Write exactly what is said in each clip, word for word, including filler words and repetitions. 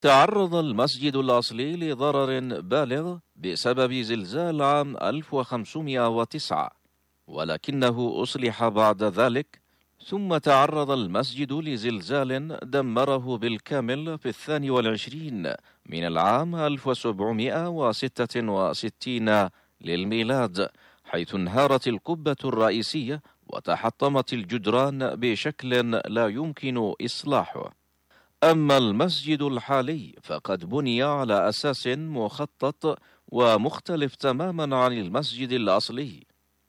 تعرض المسجد الأصلي لضرر بالغ بسبب زلزال عام ألف وخمسمائة وتسعة، ولكنه أصلح بعد ذلك، ثم تعرض المسجد لزلزال دمره بالكامل في الثاني والعشرين من العام ألف وسبعمائة وستة وستين للميلاد، حيث انهارت القبة الرئيسية وتحطمت الجدران بشكل لا يمكن إصلاحه. أما المسجد الحالي فقد بني على أساس مخطط ومختلف تماما عن المسجد الأصلي،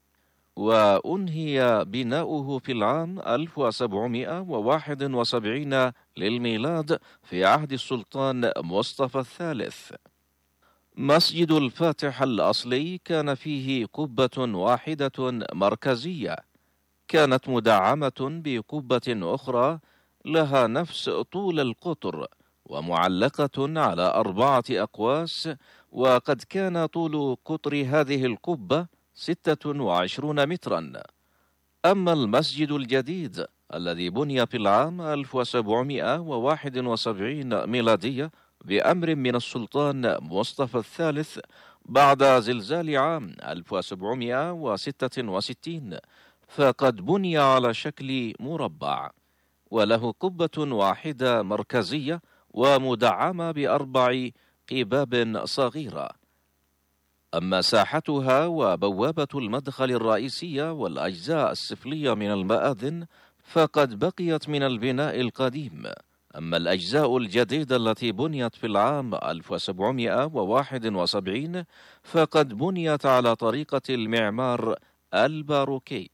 وأنهي بناؤه في العام ألف وسبعمائة وواحد وسبعين للميلاد في عهد السلطان مصطفى الثالث. مسجد الفاتح الأصلي كان فيه قبة واحدة مركزية، كانت مدعمة بقبة أخرى لها نفس طول القطر ومعلقة على أربعة أقواس، وقد كان طول قطر هذه القبة ستة وعشرين مترا. أما المسجد الجديد الذي بني في العام ألف وسبعمائة وواحد وسبعين ميلادية بأمر من السلطان مصطفى الثالث بعد زلزال عام ألف وسبعمائة وستة وستين، فقد بني على شكل مربع، وله قبة واحدة مركزية ومدعمة بأربع قباب صغيرة. أما ساحتها وبوابة المدخل الرئيسية والأجزاء السفلية من المآذن فقد بقيت من البناء القديم. أما الأجزاء الجديدة التي بنيت في العام ألف وسبعمائة وواحد وسبعين فقد بنيت على طريقة المعمار الباروكي.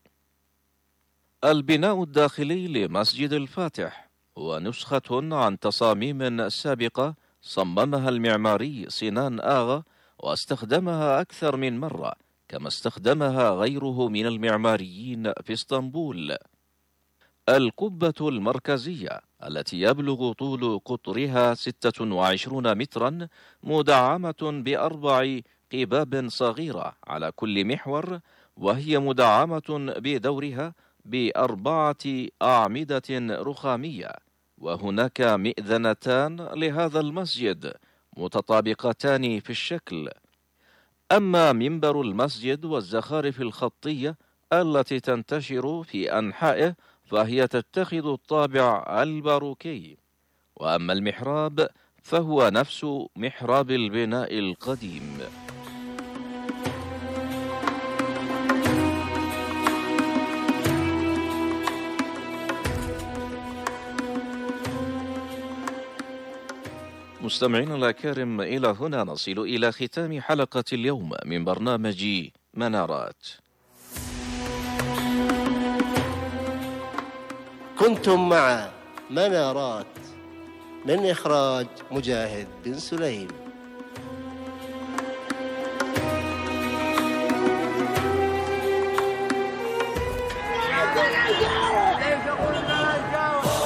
البناء الداخلي لمسجد الفاتح هو نسخة عن تصاميم سابقة صممها المعماري سنان آغا واستخدمها أكثر من مرة، كما استخدمها غيره من المعماريين في اسطنبول. القبة المركزية التي يبلغ طول قطرها ستة وعشرين مترا مدعمة بأربع قباب صغيرة على كل محور، وهي مدعمة بدورها بأربعة أعمدة رخامية، وهناك مئذنتان لهذا المسجد متطابقتان في الشكل. أما منبر المسجد والزخارف الخطية التي تنتشر في أنحائه فهي تتخذ الطابع الباروكي، وأما المحراب فهو نفس محراب البناء القديم. مستمعينا الأكارم، إلى هنا نصل إلى ختام حلقة اليوم من برنامج منارات. كنتم مع منارات من إخراج مجاهد بن سليم.